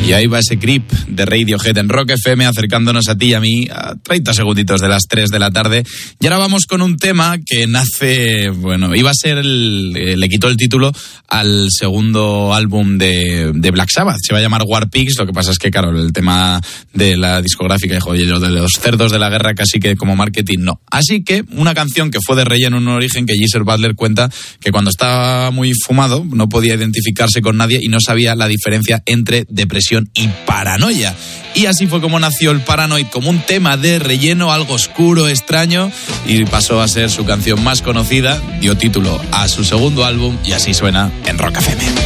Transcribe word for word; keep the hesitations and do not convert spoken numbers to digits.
Y ahí va ese creep de Radiohead en Rock F M, acercándonos a ti y a mí a treinta segunditos de las tres de la tarde. Y ahora vamos con un tema que nace, bueno, iba a ser, el, eh, le quitó el título al segundo álbum de, de Black Sabbath. Se va a llamar War Pigs, lo que pasa es que, claro, el tema de la discográfica dijo, oye, lo de los cerdos de la guerra casi que como marketing no. Así que una canción que fue de relleno en un origen, que Geezer Butler cuenta que cuando estaba muy fumado no podía identificarse con nadie y no sabía la diferencia entre depresión y paranoia. Y así fue como nació el Paranoid, como un tema de relleno, algo oscuro, extraño, y pasó a ser su canción más conocida, dio título a su segundo álbum y así suena en Rock F M.